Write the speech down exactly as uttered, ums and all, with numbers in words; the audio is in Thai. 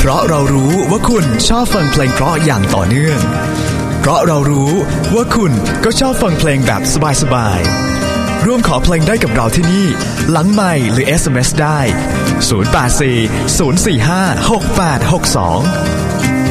เพราะเรารู้ว่าคุณชอบฟังเพลงเพราะอย่างต่อเนื่องเพราะเรารู้ว่าคุณก็ชอบฟังเพลงแบบสบายๆร่วมขอเพลงได้กับเราที่นี่หลังไมค์หรือ เอส เอ็ม เอส ได้ศูนย์ แปด สี่ ศูนย์ สี่ ห้า หก แปด หก สอง